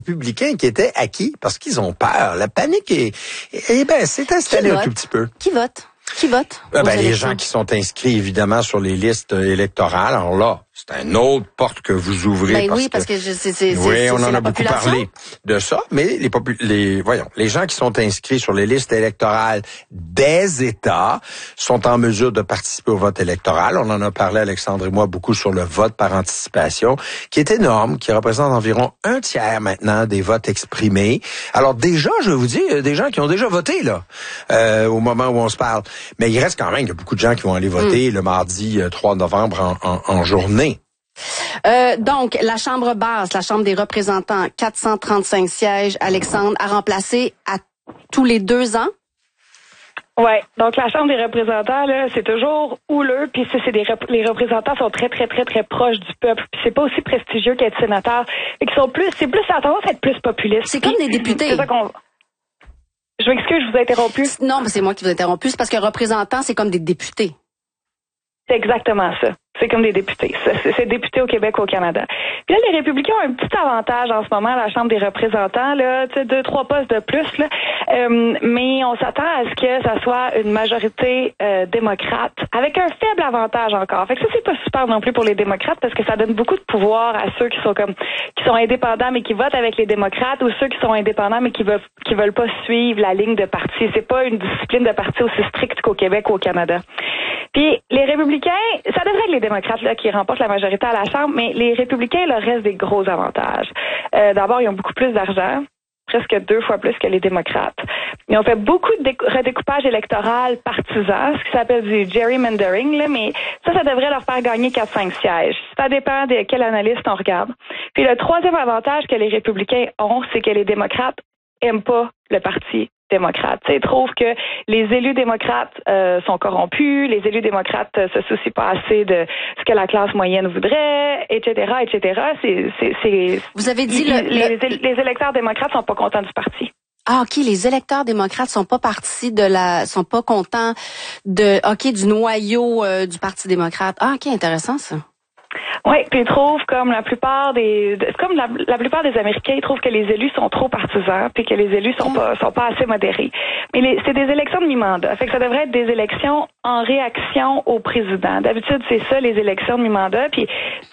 républicains qui étaient acquis parce qu'ils ont peur. La panique s'est installée un tout petit peu. Qui vote? Qui vote? Les gens qui sont inscrits, évidemment, sur les listes électorales. Alors là, c'est une autre porte que vous ouvrez. Parce que on en a beaucoup parlé de ça, mais les gens qui sont inscrits sur les listes électorales des États sont en mesure de participer au vote électoral. On en a parlé, Alexandre et moi, beaucoup sur le vote par anticipation, qui est énorme, qui représente environ 1/3 maintenant des votes exprimés. Alors déjà, je vais vous dire, il y a des gens qui ont déjà voté là, au moment où on se parle. Mais il reste quand même qu'il y a beaucoup de gens qui vont aller voter le mardi 3 novembre en journée. Donc, la Chambre basse, la Chambre des représentants, 435 sièges, Alexandre, à remplacer à tous les 2 ans? Ouais, donc la Chambre des représentants, là, c'est toujours houleux, puis les représentants sont très, très, très, très proches du peuple, puis c'est pas aussi prestigieux qu'être sénateur, et qui sont c'est plus la tendance à être plus populiste. C'est comme des députés. C'est ça Je m'excuse, je vous ai interrompu. Non, mais c'est moi qui vous ai interrompu, c'est parce que représentants, c'est comme des députés. C'est exactement ça. C'est comme des députés. C'est députés au Québec, au Canada. Puis là, les républicains ont un petit avantage en ce moment à la Chambre des représentants, là, 2-3 postes de plus, là. Mais on s'attend à ce que ça soit une majorité démocrate, avec un faible avantage encore. Fait que ça, c'est pas super non plus pour les démocrates, parce que ça donne beaucoup de pouvoir à ceux qui sont indépendants mais qui votent avec les démocrates, ou ceux qui sont indépendants mais qui veulent pas suivre la ligne de parti. C'est pas une discipline de parti aussi stricte qu'au Québec ou au Canada. Puis les républicains, ça devrait être les démocrates là qui remportent la majorité à la Chambre, mais les républicains leur restent des gros avantages. D'abord, ils ont beaucoup plus d'argent, presque 2 fois plus que les démocrates. Ils ont fait beaucoup de redécoupage électoral partisan, ce qui s'appelle du gerrymandering, là, mais ça devrait leur faire gagner 4-5 sièges. Ça dépend de quel analyste on regarde. Puis le troisième avantage que les républicains ont, c'est que les démocrates aiment pas le parti démocrate. Ils trouvent que les élus démocrates sont corrompus, les élus démocrates se soucient pas assez de ce que la classe moyenne voudrait, etc., etc. Vous avez dit les électeurs démocrates sont pas contents du parti. Ah, OK, les électeurs démocrates sont pas contents du noyau du Parti démocrate. Ah, OK, intéressant ça. Oui, puis ils trouvent comme la plupart des Américains, ils trouvent que les élus sont trop partisans, puis que les élus sont pas assez modérés. Mais c'est des élections de mi-mandat, fait que ça devrait être des élections en réaction au président. D'habitude, c'est ça les élections de mi-mandat, puis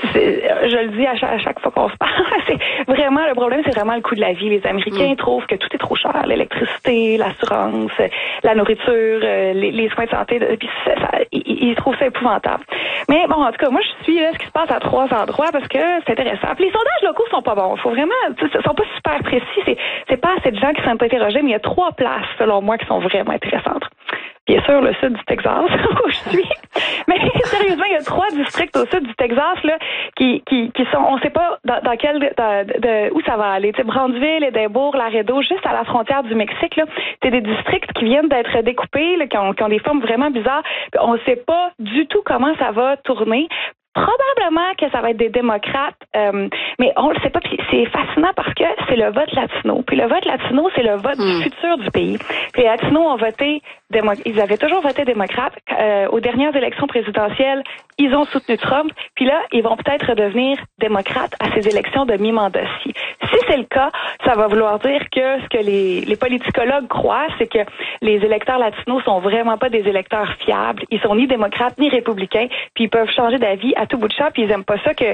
je le dis à chaque fois qu'on se parle, c'est vraiment le problème, c'est vraiment le coût de la vie. Les Américains trouvent que tout est trop cher, l'électricité, l'assurance, la nourriture, les soins de santé, puis ils trouvent ça épouvantable. Mais bon, en tout cas, moi je suis là ce qui se passe à 3 endroits parce que c'est intéressant. Puis les sondages locaux sont pas bons. Faut vraiment, sont pas super précis. C'est pas assez de gens qui sont interrogés, mais il y a 3 places selon moi qui sont vraiment intéressantes. Bien sûr, le sud du Texas où je suis. Mais sérieusement, il y a 3 districts au sud du Texas là qui sont, on sait pas dans quel où ça va aller. Tu sais, Brownsville, Édimbourg, Laredo, juste à la frontière du Mexique là, c'est des districts qui viennent d'être découpés, là, qui ont des formes vraiment bizarres. Puis on sait pas du tout comment ça va tourner. Probablement que ça va être des démocrates, mais on le sait pas. Puis c'est fascinant parce que c'est le vote latino. Puis le vote latino, c'est le vote du futur du pays. Puis les latinos ont voté, ils avaient toujours voté démocrate. Aux dernières élections présidentielles, ils ont soutenu Trump. Puis là, ils vont peut-être redevenir démocrates à ces élections de mi-mandat-ci. Si c'est le cas, ça va vouloir dire que ce que les politicologues croient, c'est que les électeurs latinos sont vraiment pas des électeurs fiables. Ils sont ni démocrates ni républicains. Puis ils peuvent changer d'avis à tout bout de champ, puis ils aiment pas ça que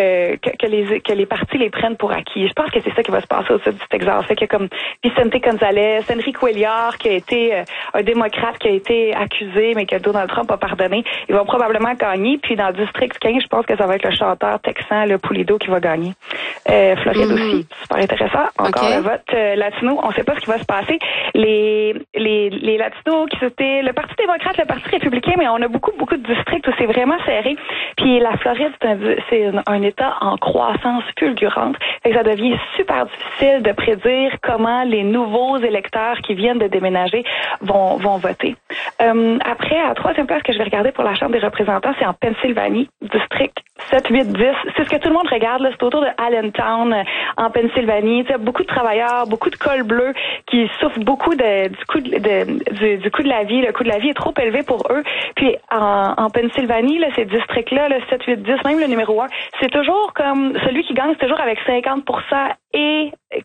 les partis les prennent pour acquis. Je pense que c'est ça qui va se passer au sud du Texas. Fait que comme Vicente González, Enrique Cuellar, qui a été un démocrate qui a été accusé, mais que Donald Trump a pardonné, ils vont probablement gagner. Puis dans le district 15, je pense que ça va être le chanteur texan, le Pulido, qui va gagner. Floride aussi, super intéressant. Encore le vote latino, on sait pas ce qui va se passer. Les latinos, c'était le Parti démocrate, le Parti républicain, mais on a beaucoup de districts où c'est vraiment serré. Puis la Floride, c'est un État en croissance fulgurante. Fait que ça devient super difficile de prédire comment les nouveaux électeurs qui viennent de déménager vont voter. Après, à la 3e place que je vais regarder pour la Chambre des représentants, c'est en Pennsylvanie, district 7, 8, 10. C'est ce que tout le monde regarde, là. C'est autour de Allentown, en Pennsylvanie. Tu sais, beaucoup de travailleurs, beaucoup de cols bleus qui souffrent beaucoup du coût de la vie. Le coût de la vie est trop élevé pour eux. Puis en Pennsylvanie, là, ces districts-là, le 7, 8, 10, même le numéro 1, c'est toujours comme celui qui gagne, c'est toujours avec 50% et